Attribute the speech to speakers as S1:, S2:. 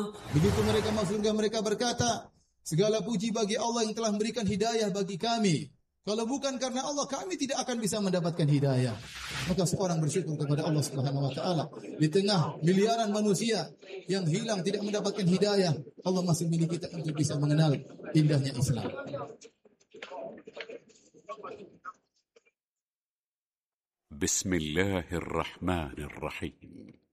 S1: Begitu mereka masuk surga, mereka berkata, segala puji bagi Allah yang telah memberikan hidayah bagi kami. Kalau bukan karena Allah, kami tidak akan bisa mendapatkan hidayah. Maka seorang bersyukur kepada Allah Subhanahu wa taala. Di tengah miliaran manusia yang hilang tidak mendapatkan hidayah, Allah masih milih kita untuk bisa mengenal indahnya Islam.
S2: Bismillahirrahmanirrahim.